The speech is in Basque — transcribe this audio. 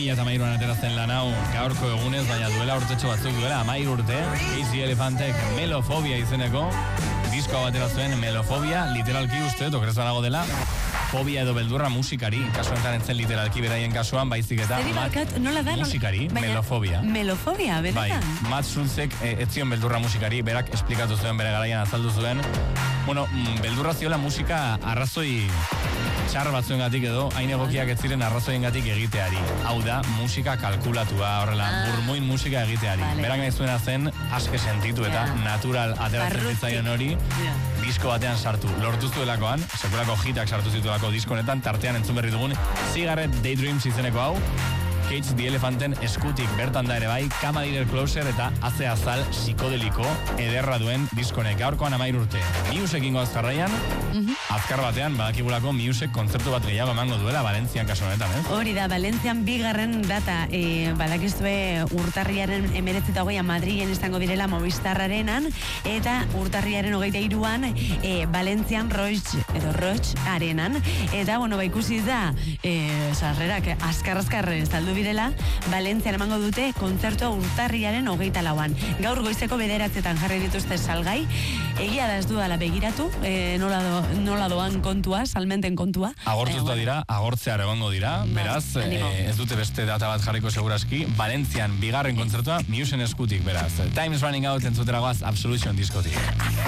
2013an ateratzen lan hau gaurko egunez, baina duela urtetxo batzuk duela 13 urte, Crazy Elephantek Melofobia izeneko diskoa batera zuen. Melofobia, literalki uste, okerez banago dela, fobia edo beldurra musikari, kasu honetan entzen literalki beraien kasuan, baizik eta musikari, melofobia. Melofobia, benetan? Bai, Matt Schulzek etzion beldurra musikari, berak esplikatu zuen, bere garaian azaldu zuen. Bueno, beldurra ziola musika arrazoi txar batzuengatik edo, hain egokiak ez ziren arrazoiengatik egiteari. Hau da, musika kalkulatua, horrela, burmuin musika egiteari. Vale. Berak nahi zuena zen, aske sentitu eta natural ateratzen zitzaion hori, disko batean sartu. Lortu zuelakoan, sekulako hitak sartu zituelako disko honetan, tartean entzun berri dugun Cigarette Daydreams izeneko hau, Cage the Elephanten eskutik bertan da ere bai, Come a Little Closer eta haze azal psikodeliko ederra duen diskonek. Gaurkoan 13 urte. Musek ingoaz jarraian, azkar batean, badakigulako Musek kontzertu bat gehiago emango duela, Valentzian kasu honetan, Hori da, Valentzian bigarren data, badakizue urtarriaren 19 Madrilen izango direla Movistarrarenan, eta urtarriaren 23an Valentzian Roig arenan, eta, bueno, ikusi da, sarrerak azkar saldu direla, Valentzian emango dute kontzertua urtarriaren 24an. Gaur goizeko 9:00 jarri dituzte salgai. Egia da ez dudala begiratu, nola doan kontua, salmenten kontua. Agortuta dira, agortzear egongo dira, beraz, ez dute beste data bat jarriko seguraski. Valentzian bigarren kontzertua, Musen eskutik, beraz. Time's Running Out entzuteragoaz Absolution diskotik.